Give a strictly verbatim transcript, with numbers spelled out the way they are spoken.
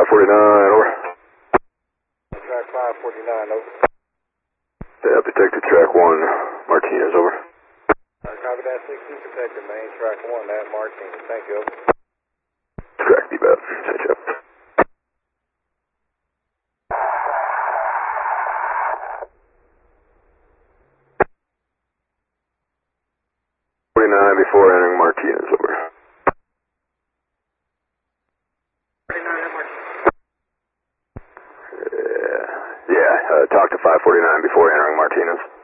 forty-nine, over. Track five forty-nine, over. Yeah, protected track one, Martinez, over. Uh, copy that, sixteen protected, main track one, that Martinez. Thank you, over. Track D B A P, set you up. forty-nine before entering Martinez, over. forty-nine, that Martinez. Yeah, yeah, uh, talk to five forty-nine before entering Martinez.